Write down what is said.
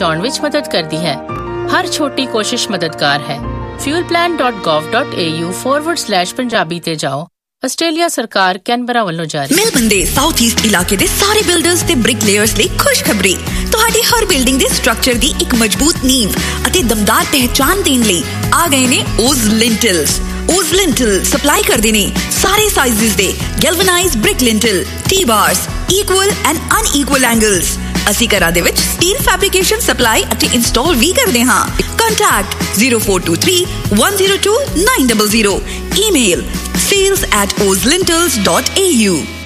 ਬਚਾਉਣ ਵਿੱਚ ਮਦਦ ਕਰਦੀ ਹੈ। ਹਰ ਛੋਟੀ ਕੋਸ਼ਿਸ਼ ਮਦਦਗਾਰ ਹੈ। fuelplan.gov.au/ਪੰਜਾਬੀ ਤੇ ਜਾਓ। ਆਸਟ੍ਰੇਲੀਆ ਸਰਕਾਰ ਕੈਨਬਰਾ ਵੱਲੋਂ ਜਾਰੀ। ਮੈਲਬਨ ਦੇ ਸਾਊਥ ਈਸਟ ਇਲਾਕੇ ਦੇ ਸਾਰੇ ਬਿਲਡਰਸ ਤੇ ਬ੍ਰਿਕਲੇਅਰਸ ਲਈ ਖੁਸ਼ਖਬਰੀ। ਤੁਹਾਡੀ ਹਰ ਬਿਲਡਿੰਗ ਦੇ ਸਟਰਕਚਰ ਦੀ ਇੱਕ ਮਜ਼ਬੂਤ ਨੀਂਹ ਅਤੇ ਦਮਦਾਰ ਪਹਿਚਾਨ ਦੇਣ ਲਈ ਆ ਗਏ ਨੇ ਓਜ਼ ਲਿੰਟਲਸ। ਓਜ਼ ਲਿੰਟਲ ਸਪਲਾਈ ਕਰਦੇ ਨੇ ਸਾਰੇ ਸਾਈਜ਼ਸ ਦੇ ਗੈਲਵਨਾਈਜ਼ਡ ਬ੍ਰਿਕ ਲਿੰਟਲ, ਟੀ-ਬਾਰਸ, ਇਕੁਅਲ ਐਂਡ ਅਨਇਕੁਅਲ ਐਂਗਲਸ। ਅਸੀਂ ਘਰਾਂ ਦੇ ਵਿੱਚ ਸਟੀਲ ਫੈਬਰਿਕੇਸ਼ਨ ਸਪਲਾਈ ਅਤੇ ਇੰਸਟਾਲ ਵੀ ਕਰਦੇ ਹਾਂ। ਕੰਟੈਕਟ 0423 102 900। Email sales@ozlintels.au